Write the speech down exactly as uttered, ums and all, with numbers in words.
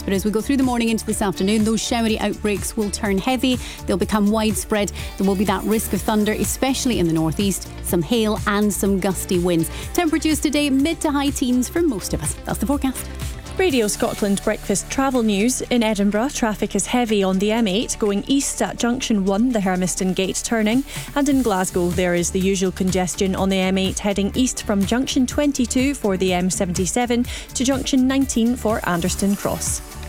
But as we go through the morning into this afternoon, those showery outbreaks will turn heavy. They'll become widespread. There will be that risk of thunder, especially in the northeast, some hail and some gusty winds. Temperatures today mid to high teens for most of us. That's the forecast. Radio Scotland breakfast travel news. In Edinburgh, traffic is heavy on the M eight going east at Junction one, the Hermiston Gate turning. And in Glasgow, there is the usual congestion on the M eight heading east from Junction twenty-two for the M seventy-seven to Junction nineteen for Anderston Cross.